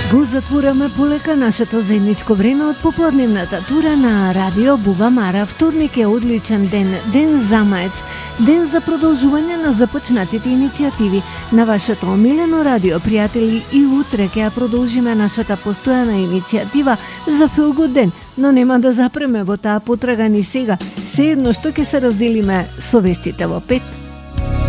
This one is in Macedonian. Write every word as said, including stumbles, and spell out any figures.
Го затвораме полека нашето заедничко време од попладневната тура на Радио Буба Мара. Вторник е одличен ден, ден за маец, ден за продолжување на започнатите иницијативи на вашето омилено радио, пријатели, и утре ќе ја продолжиме нашата постојана иницијатива за Feel Good ден, но нема да запреме во таа потрага ни сега, се едно што ќе се разделиме со вестите во пет.